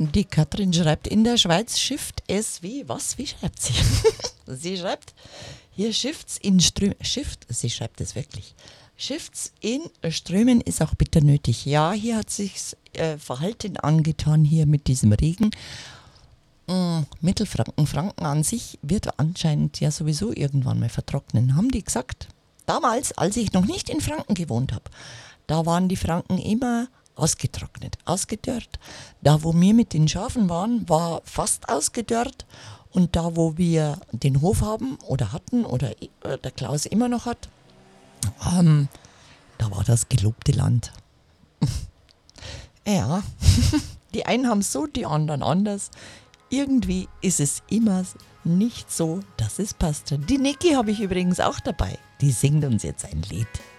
Die Katrin schreibt, in der Schweiz schifft es wie, was? Wie schreibt sie? Sie schreibt, hier schifft's in Strömen, sie schreibt es wirklich. Schifft's in Strömen ist auch bitter nötig. Ja, hier hat sich's Verhalten angetan, hier mit diesem Regen. Mittelfranken, Franken an sich wird anscheinend ja sowieso irgendwann mal vertrocknen, haben die gesagt. Damals, als ich noch nicht in Franken gewohnt habe, da waren die Franken immer ausgetrocknet, ausgedörrt. Da, wo wir mit den Schafen waren, war fast ausgedörrt. Und da, wo wir den Hof haben oder hatten oder der Klaus immer noch hat, da war das gelobte Land. Ja, die einen haben es so, die anderen anders. Irgendwie ist es immer nicht so, dass es passt. Die Niki habe ich übrigens auch dabei. Die singt uns jetzt ein Lied.